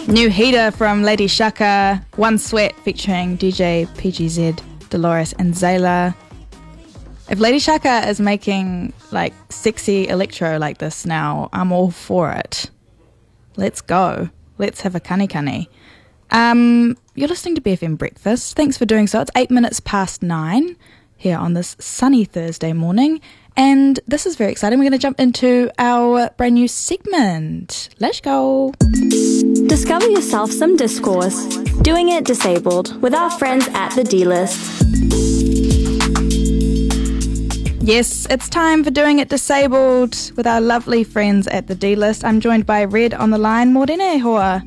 New heater from Lady Shaka, One Sweat featuring DJ PGZ, Dolores and Zayla. If Lady Shaka is making like sexy electro like this now, I'm all for it. Let's go. Let's have a kani. You're listening to BFM Breakfast. Thanks for doing so. It's 8 minutes past 9 here on this sunny Thursday morning. And this is very exciting. We're going to jump into our brand new segment. Let's go. Discover yourself some discourse. Doing it disabled with our friends at the D-List. Yes, it's time for Doing It Disabled with our lovely friends at the D-List. I'm joined by Red on the line. Morena hoa.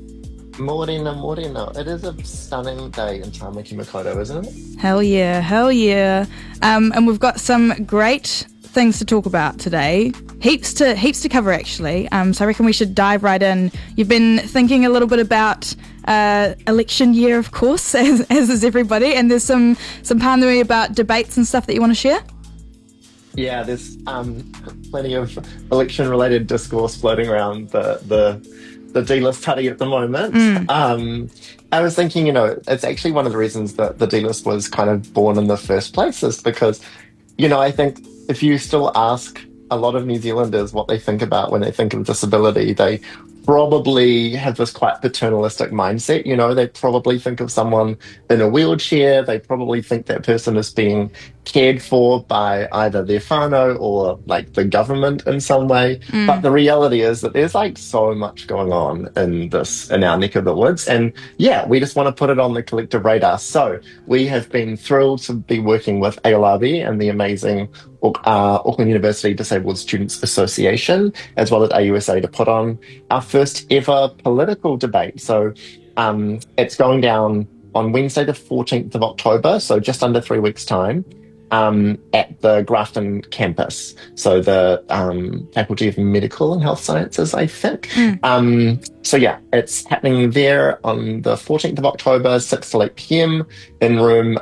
Morena. It is a stunning day in Tamaki Makaurau, isn't it? Hell yeah. And we've got some great things to talk about today. Heaps to cover, actually. So I reckon we should dive right in. You've been thinking a little bit about election year, of course, as is everybody. And there's some pānui about debates and stuff that you want to share? Yeah, there's plenty of election-related discourse floating around the D-List study at the moment. I was thinking, it's actually one of the reasons that the D-List was kind of born in the first place is because, I think if you still ask a lot of New Zealanders what they think about when they think of disability, they probably have this quite paternalistic mindset. They probably think of someone in a wheelchair. They probably think that person is being cared for by either their whānau or like the government in some way. But the reality is that there's like so much going on in our neck of the woods. And yeah, we just want to put it on the collective radar. So we have been thrilled to be working with ALRB and the amazing Auckland University Disabled Students Association, as well as AUSA, to put on our first ever political debate. So it's going down on Wednesday the 14th of October, so just under 3 weeks' time, at the Grafton campus. So the Faculty of Medical and Health Sciences, I think. So yeah, it's happening there on the 14th of October, 6 to 8 p.m. in room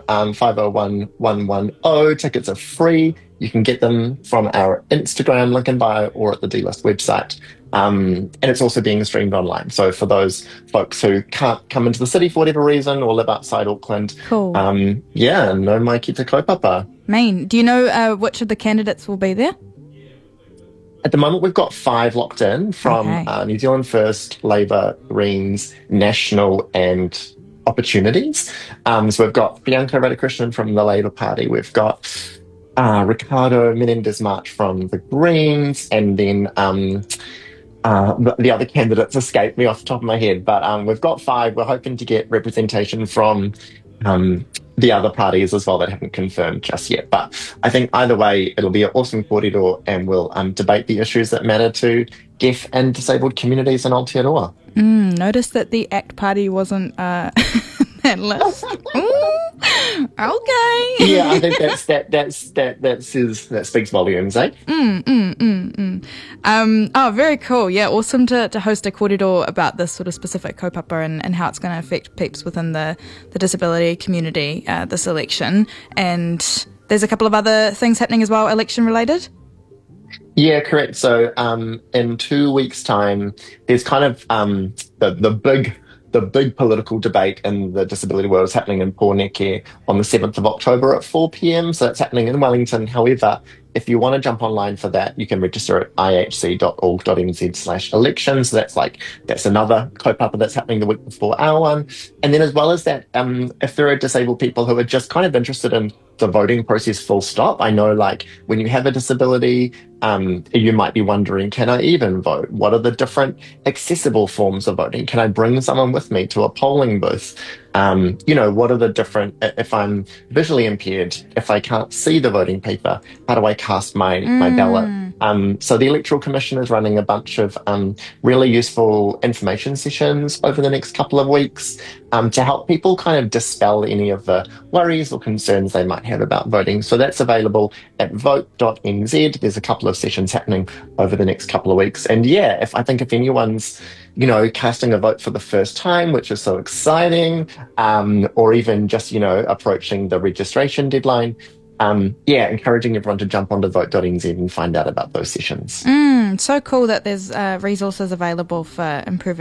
501110. Tickets are free. You can get them from our Instagram link in bio or at the D-List website. And it's also being streamed online. So for those folks who can't come into the city for whatever reason or live outside Auckland, cool. No mai ki te kaupapa. Main. Do you know which of the candidates will be there? At the moment, we've got 5 locked in from New Zealand First, Labour, Greens, National and Opportunities. So we've got Bianca Radhakrishnan from the Labour Party. We've got Ricardo Menendez-March from the Greens, and then the other candidates escape me off the top of my head. But we've got 5. We're hoping to get representation from the other parties as well that haven't confirmed just yet. But I think either way, it'll be an awesome kōrero, and we'll debate the issues that matter to deaf and disabled communities in Aotearoa. Notice that the ACT Party wasn't that list. Okay. Yeah, I think that speaks volumes, eh? Very cool. Yeah, awesome to host a kōrero about this sort of specific kaupapa and how it's going to affect peeps within the disability community this election. And there's a couple of other things happening as well, election related. Yeah, correct. So in 2 weeks' time, there's kind of the big political debate in the disability world is happening in Pōneke on the 7th of October at 4 p.m. So that's happening in Wellington. However, if you want to jump online for that, you can register at ihc.org.nz/elections. So that's another kaupapa that's happening the week before our one. And then as well as that, if there are disabled people who are just kind of interested in the voting process full stop, I know when you have a disability, you might be wondering, can I even vote? What are the different accessible forms of voting? Can I bring someone with me to a polling booth? What are the different, if I'm visually impaired, if I can't see the voting paper, how do I cast my ballot? So the Electoral Commission is running a bunch of really useful information sessions over the next couple of weeks to help people kind of dispel any of the worries or concerns they might have about voting. So that's available at vote.nz. There's a couple of sessions happening over the next couple of weeks. And yeah, if anyone's casting a vote for the first time, which is so exciting, or even just, approaching the registration deadline, encouraging everyone to jump onto vote.nz and find out about those sessions. So cool that there's resources available for improving